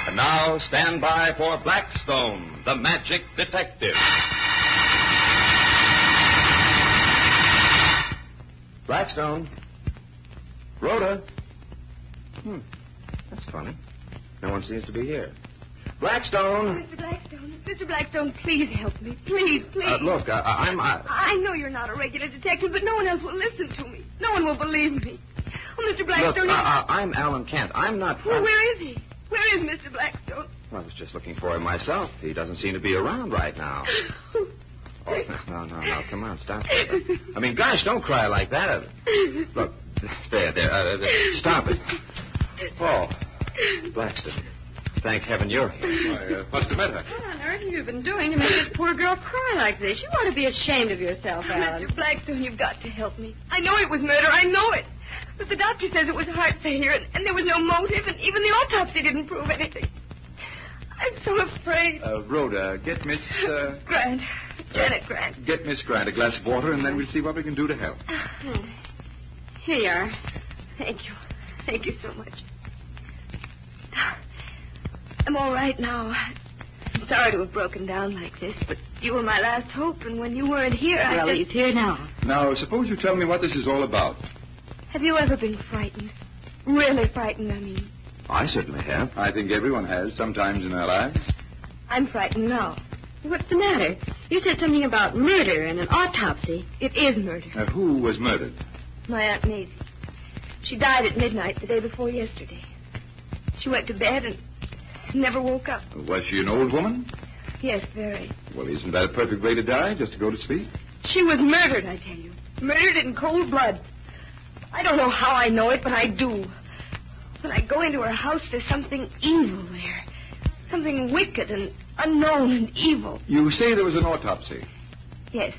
And now, stand by for Blackstone, the Magic Detective. Blackstone. Rhoda. That's funny. No one seems to be here. Blackstone. Mr. Blackstone, please help me. Please. Look, I know you're not a regular detective, but no one else will listen to me. No one will believe me. Oh, Mr. Blackstone... Look, I'm Alan Kent. I'm not... Well, where is he? Where is Mr. Blackstone? Well, I was just looking for him myself. He doesn't seem to be around right now. Oh, no. Come on, stop it. I mean, gosh, don't cry like that. Look, there. Stop it. Oh, Blackstone. Thank heaven you're here. What's the matter? What on earth have you been doing to make this poor girl cry like this? You ought to be ashamed of yourself, Alan. Mr. Blackstone, you've got to help me. I know it was murder. I know it. But the doctor says it was heart failure, and there was no motive, and even the autopsy didn't prove anything. I'm so afraid. Rhoda, get Miss... Grant. Janet Grant. Get Miss Grant a glass of water, and then we'll see what we can do to help. Here you are. Thank you. Thank you so much. I'm all right now. I'm sorry to have broken down like this, but you were my last hope, and when you weren't here, Well, he's here now. Now, suppose you tell me what this is all about. Have you ever been frightened? Really frightened, I mean. I certainly have. I think everyone has sometimes in their lives. I'm frightened now. What's the matter? You said something about murder and an autopsy. It is murder. Who was murdered? My Aunt Maisie. She died at midnight the day before yesterday. She went to bed and never woke up. Was she an old woman? Yes, very. Well, isn't that a perfect way to die, just to go to sleep? She was murdered, I tell you. Murdered in cold blood. I don't know how I know it, but I do. When I go into her house, there's something evil there. Something wicked and unknown and evil. You say there was an autopsy. Yes.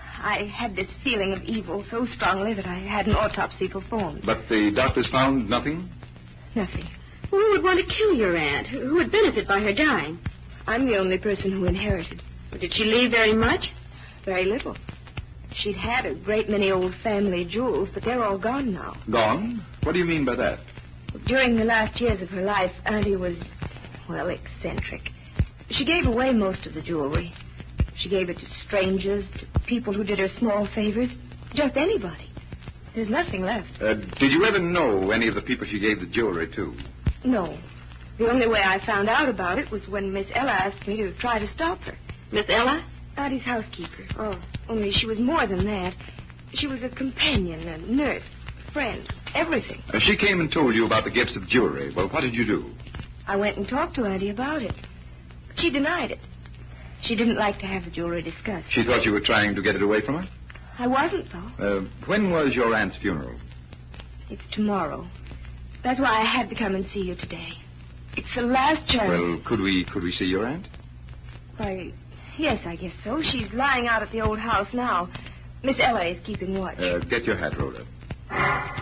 I had this feeling of evil so strongly that I had an autopsy performed. But the doctors found nothing? Nothing. Well, who would want to kill your aunt? Who would benefit by her dying? I'm the only person who inherited. Well, did she leave very much? Very little. She'd had a great many old family jewels, but they're all gone now. Gone? What do you mean by that? During the last years of her life, Auntie was, well, eccentric. She gave away most of the jewelry. She gave it to strangers, to people who did her small favors, just anybody. There's nothing left. Did you ever know any of the people she gave the jewelry to? No. The only way I found out about it was when Miss Ella asked me to try to stop her. Miss Ella? Auntie's housekeeper. Oh. Only she was more than that. She was a companion, a nurse, friend, everything. She came and told you about the gifts of jewelry. Well, what did you do? I went and talked to Auntie about it. She denied it. She didn't like to have the jewelry discussed. She thought you were trying to get it away from her? I wasn't, though. When was your aunt's funeral? It's tomorrow. That's why I had to come and see you today. It's the last chance. Well, could we see your aunt? Why, yes, I guess so. She's lying out at the old house now. Miss Ella is keeping watch. Get your hat, Rhoda.